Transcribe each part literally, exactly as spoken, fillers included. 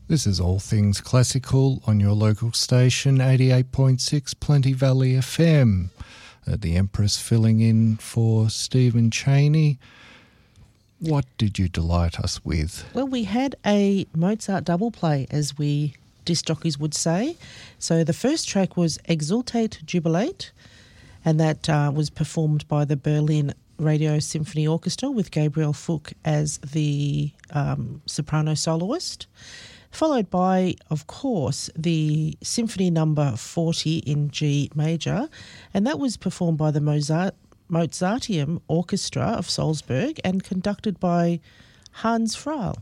This is All Things Classical on your local station, eighty-eight point six Plenty Valley F M. Uh, the Empress filling in for Stephen Chaney. What did you delight us with? Well, we had a Mozart double play, as we disc jockeys would say. So the first track was Exultate Jubilate, and that uh, was performed by the Berlin Radio Symphony Orchestra with Gabriel Fuchs as the um, soprano soloist, followed by, of course, the Symphony Number forty in G major, and that was performed by the Mozart Mozarteum Orchestra of Salzburg and conducted by Hans Pfrahl.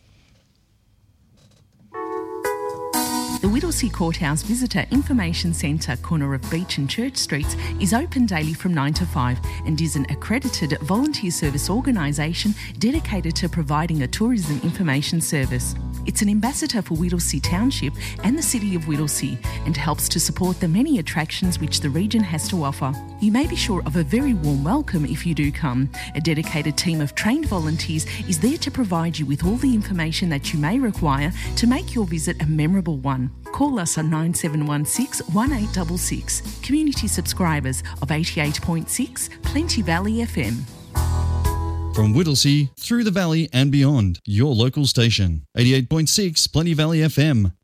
The Whittlesea Courthouse Visitor Information Centre, corner of Beach and Church Streets, is open daily from nine to five and is an accredited volunteer service organisation dedicated to providing a tourism information service. It's an ambassador for Whittlesea Township and the City of Whittlesea and helps to support the many attractions which the region has to offer. You may be sure of a very warm welcome if you do come. A dedicated team of trained volunteers is there to provide you with all the information that you may require to make your visit a memorable one. Call us on nine seven one six, one eight six six. Community subscribers of eighty-eight point six Plenty Valley F M. From Whittlesea, through the valley and beyond, your local station. eighty-eight point six Plenty Valley F M.